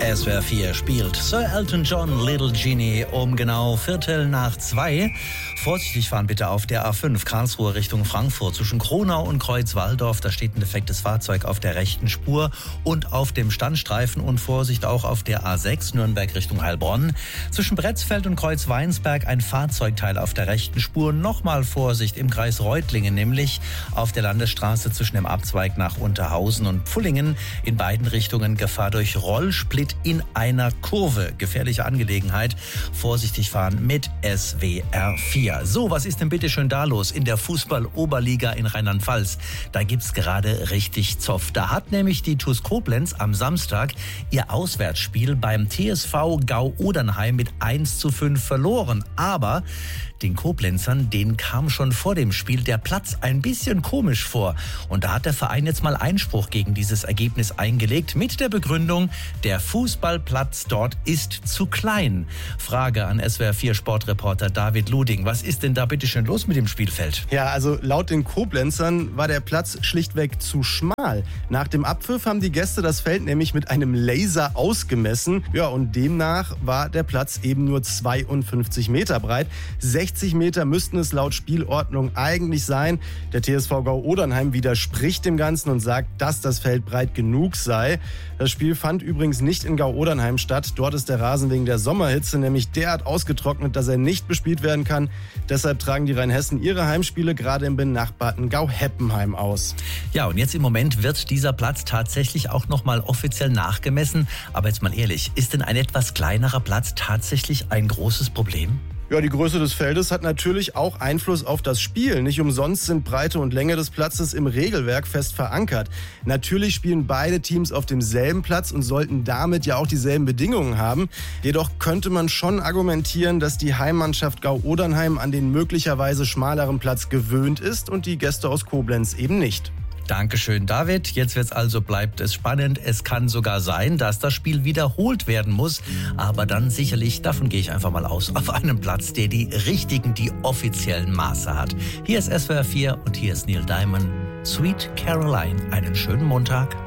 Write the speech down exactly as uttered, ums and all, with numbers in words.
S W R vier spielt Sir Elton John, Little Genie um genau Viertel nach zwei. Vorsichtig fahren bitte auf der A fünf Karlsruhe Richtung Frankfurt zwischen Kronau und Kreuzwaldorf. Da steht ein defektes Fahrzeug auf der rechten Spur und auf dem Standstreifen. Und Vorsicht auch auf der A sechs Nürnberg Richtung Heilbronn. Zwischen Bretzfeld und Kreuzweinsberg ein Fahrzeugteil auf der rechten Spur. Nochmal Vorsicht im Kreis Reutlingen, nämlich auf der Landesstraße zwischen dem Abzweig nach Unterhausen und Pfullingen. In beiden Richtungen Gefahr durch Rollsplit in einer Kurve. Gefährliche Angelegenheit. Vorsichtig fahren mit S W R vier. So, was ist denn bitte schön da los in der Fußball-Oberliga in Rheinland-Pfalz? Da gibt's gerade richtig Zoff. Da hat nämlich die TuS Koblenz am Samstag ihr Auswärtsspiel beim T S V Gau-Odernheim mit eins zu fünf verloren. Aber den Koblenzern, denen kam schon vor dem Spiel der Platz ein bisschen komisch vor. Und da hat der Verein jetzt mal Einspruch gegen dieses Ergebnis eingelegt mit der Begründung, der Fußballplatz dort ist zu klein. Frage an S W R vier Sportreporter David Luding. Was ist denn da bitte schön los mit dem Spielfeld? Ja, also laut den Koblenzern war der Platz schlichtweg zu schmal. Nach dem Abpfiff haben die Gäste das Feld nämlich mit einem Laser ausgemessen. Ja, und demnach war der Platz eben nur zweiundfünfzig Meter breit. sechzig Meter müssten es laut Spielordnung eigentlich sein. Der T S V Gau-Odernheim widerspricht dem Ganzen und sagt, dass das Feld breit genug sei. Das Spiel fand übrigens nicht in Gau-Odernheim statt. Dort ist der Rasen wegen der Sommerhitze nämlich derart ausgetrocknet, dass er nicht bespielt werden kann. Deshalb tragen die Rheinhessen ihre Heimspiele gerade im benachbarten Gau-Heppenheim aus. Ja, und jetzt im Moment wird dieser Platz tatsächlich auch nochmal offiziell nachgemessen. Aber jetzt mal ehrlich, ist denn ein etwas kleinerer Platz tatsächlich ein großes Problem? Ja, die Größe des Feldes hat natürlich auch Einfluss auf das Spiel. Nicht umsonst sind Breite und Länge des Platzes im Regelwerk fest verankert. Natürlich spielen beide Teams auf demselben Platz und sollten damit ja auch dieselben Bedingungen haben. Jedoch könnte man schon argumentieren, dass die Heimmannschaft Gau-Odernheim an den möglicherweise schmaleren Platz gewöhnt ist und die Gäste aus Koblenz eben nicht. Dankeschön, David. Jetzt wird's also, bleibt es spannend. Es kann sogar sein, dass das Spiel wiederholt werden muss. Aber dann sicherlich, davon gehe ich einfach mal aus, auf einem Platz, der die richtigen, die offiziellen Maße hat. Hier ist S W R vier und hier ist Neil Diamond. Sweet Caroline. Einen schönen Montag.